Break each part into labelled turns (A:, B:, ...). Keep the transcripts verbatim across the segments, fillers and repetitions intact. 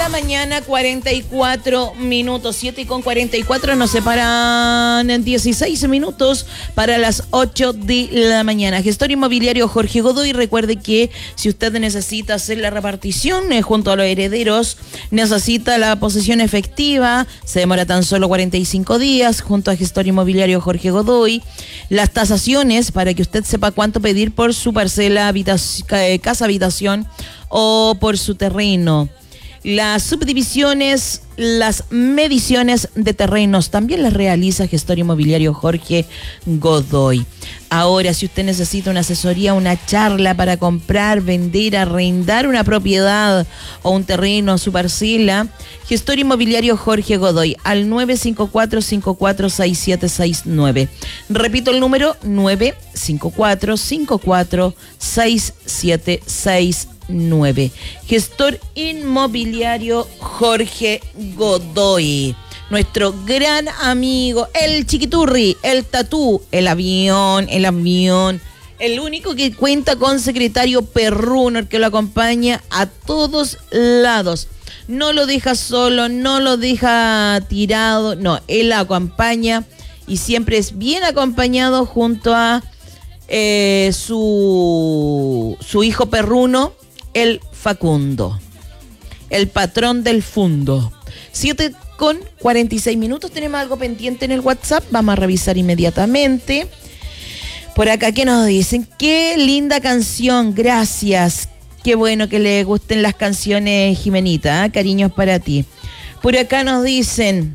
A: la mañana, cuarenta y cuatro minutos. siete y con cuarenta y cuatro nos separan en dieciséis minutos para las ocho de la mañana. Gestor inmobiliario Jorge Godoy. Recuerde que si usted necesita hacer la repartición eh, junto a los herederos, necesita la posesión efectiva, se demora tan solo cuarenta y cinco días junto a Gestor inmobiliario Jorge Godoy. Las tasaciones para que usted sepa cuánto pedir por su parcela, habitación, casa habitación o por su terreno. Las subdivisiones, las mediciones de terrenos también las realiza Gestor inmobiliario Jorge Godoy. Ahora, si usted necesita una asesoría, una charla para comprar, vender, arrendar una propiedad o un terreno, su parcela, Gestor inmobiliario Jorge Godoy al nueve cinco cuatro, cinco cuatro seis siete seis nueve. Repito el número, nueve cinco cuatro, cinco cuatro seis siete seis nueve. Gestor inmobiliario Jorge Godoy. Nuestro gran amigo, el chiquiturri, el tatú, el avión, el avión. El único que cuenta con secretario perruno, el que lo acompaña a todos lados. No lo deja solo, no lo deja tirado, no, él lo acompaña y siempre es bien acompañado junto a eh, su, su hijo perruno, el Facundo, el patrón del fundo. siete con cuarenta y seis minutos, tenemos algo pendiente en el WhatsApp, vamos a revisar inmediatamente. Por acá, ¿qué nos dicen? Qué linda canción, gracias. Qué bueno que le gusten las canciones, Jimenita, ¿eh? Cariños para ti. Por acá nos dicen,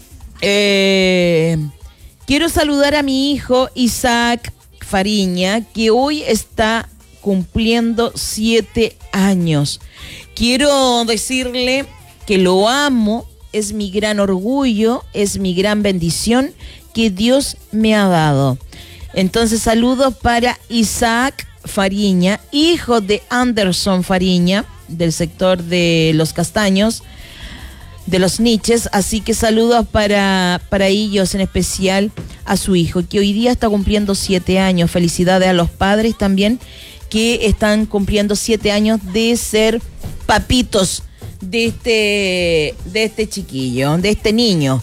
A: eh, quiero saludar a mi hijo Isaac Fariña, que hoy está cumpliendo siete años. Quiero decirle que lo amo, es mi gran orgullo, es mi gran bendición que Dios me ha dado. Entonces, saludos para Isaac Fariña, hijo de Anderson Fariña, del sector de Los Castaños, de Los Niches. Así que saludos para, para ellos, en especial a su hijo, que hoy día está cumpliendo siete años. Felicidades a los padres también, que están cumpliendo siete años de ser papitos de este, de este chiquillo, de este niño.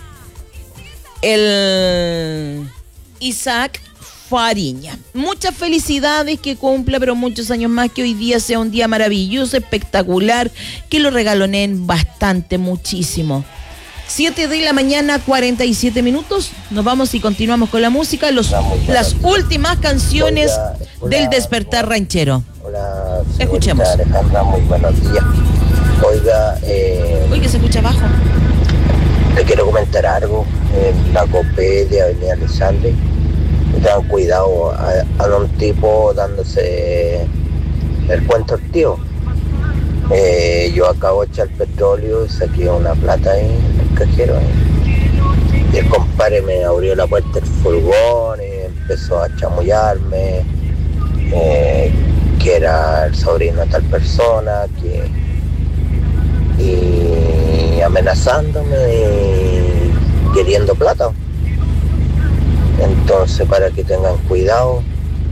A: El Isaac Fariña. Muchas felicidades, que cumpla, pero muchos años más, que hoy día sea un día maravilloso, espectacular, que lo regaloneen bastante, muchísimo. siete de la mañana, cuarenta y siete minutos. Nos vamos y continuamos con la música, los, las últimas canciones hola, hola, del despertar ranchero.
B: Hola,
A: escuchemos.
B: Alejandra, muy buenos días. Oiga, eh,
A: Uy, que se escucha bajo.
B: Le quiero comentar algo. En la COPE de Avenida Alessandri, tengan cuidado, a, a un tipo dándose el cuento al tío. Eh, yo acabo de echar petróleo, saqué una plata ahí en el cajero. Eh. Y el compadre me abrió la puerta del furgón y empezó a chamullarme, eh, que era el sobrino de tal persona, que y amenazándome y queriendo plata. Entonces, para que tengan cuidado,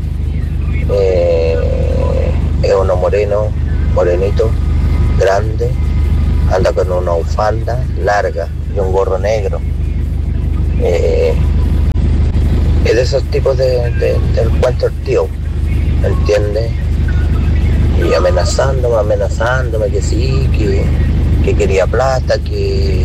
B: eh, es uno moreno, morenito, grande, anda con una bufanda larga y un gorro negro. Eh, es de esos tipos de, de, del cuento del tío, ¿me entiendes? Y amenazándome, amenazándome que sí, que, que quería plata, que,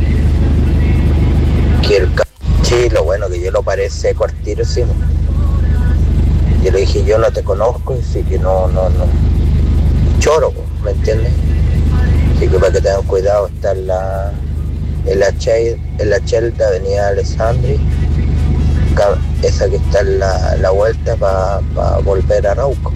B: que el sí, lo bueno que yo lo paré seco al tiro, sí. Yo le dije, yo no te conozco, y sí que no, no, no. Choro, ¿me entiendes? Así que para que tengan cuidado, está en la en la Shell, en la Shell de Avenida Alessandri, esa que está en la, la vuelta para pa volver a Arauco.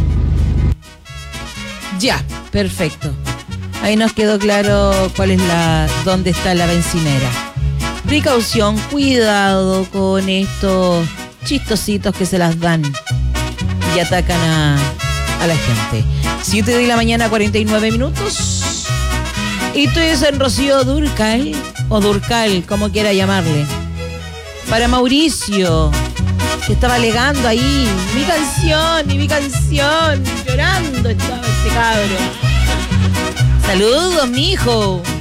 A: Ya, perfecto. Ahí nos quedó claro cuál es la, dónde está la bencinera. Precaución, cuidado con estos chistositos que se las dan y atacan a, a la gente. siete de la mañana, cuarenta y nueve minutos. Y esto es en Rocío Durcal, o Durcal, como quiera llamarle. Para Mauricio, que estaba alegando ahí, mi canción, y mi canción, llorando estaba este cabro. Saludos, mijo.